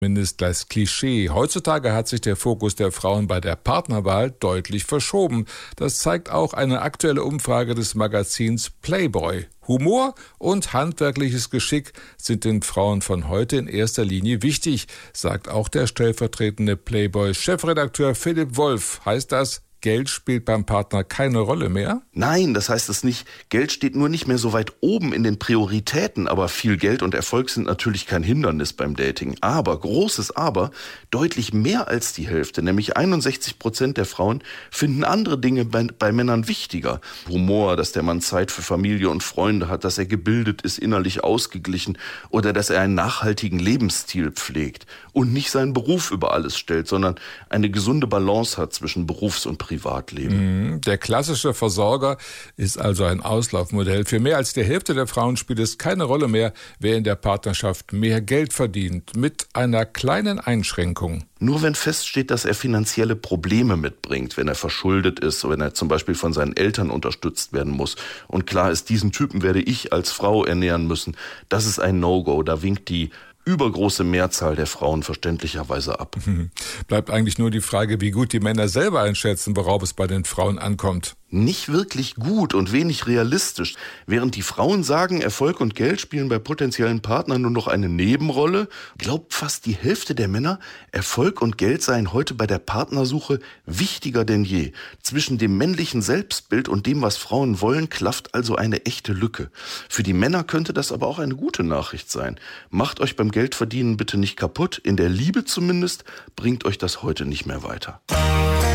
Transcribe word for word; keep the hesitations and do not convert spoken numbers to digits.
Zumindest das Klischee. Heutzutage hat sich der Fokus der Frauen bei der Partnerwahl deutlich verschoben. Das zeigt auch eine aktuelle Umfrage des Magazins Playboy. Humor und handwerkliches Geschick sind den Frauen von heute in erster Linie wichtig, sagt auch der stellvertretende Playboy-Chefredakteur Philipp Wolf. Heißt das, Geld spielt beim Partner keine Rolle mehr? Nein, das heißt es nicht. Geld steht nur nicht mehr so weit oben in den Prioritäten, aber viel Geld und Erfolg sind natürlich kein Hindernis beim Dating. Aber, großes Aber, deutlich mehr als die Hälfte, nämlich einundsechzig Prozent der Frauen, finden andere Dinge bei, bei Männern wichtiger. Humor, dass der Mann Zeit für Familie und Freunde hat, dass er gebildet ist, innerlich ausgeglichen oder dass er einen nachhaltigen Lebensstil pflegt und nicht seinen Beruf über alles stellt, sondern eine gesunde Balance hat zwischen Berufs- und Privatleben. Der klassische Versorger ist also ein Auslaufmodell. Für mehr als die Hälfte der Frauen spielt es keine Rolle mehr, wer in der Partnerschaft mehr Geld verdient, mit einer kleinen Einschränkung. Nur wenn feststeht, dass er finanzielle Probleme mitbringt, wenn er verschuldet ist, wenn er zum Beispiel von seinen Eltern unterstützt werden muss und klar ist, diesen Typen werde ich als Frau ernähren müssen, das ist ein No-Go. Da winkt die übergroße Mehrzahl der Frauen verständlicherweise ab. Bleibt eigentlich nur die Frage, wie gut die Männer selber einschätzen, worauf es bei den Frauen ankommt. Nicht wirklich gut und wenig realistisch. Während die Frauen sagen, Erfolg und Geld spielen bei potenziellen Partnern nur noch eine Nebenrolle, glaubt fast die Hälfte der Männer, Erfolg und Geld seien heute bei der Partnersuche wichtiger denn je. Zwischen dem männlichen Selbstbild und dem, was Frauen wollen, klafft also eine echte Lücke. Für die Männer könnte das aber auch eine gute Nachricht sein. Macht euch beim Geldverdienen bitte nicht kaputt. In der Liebe zumindest bringt euch das heute nicht mehr weiter.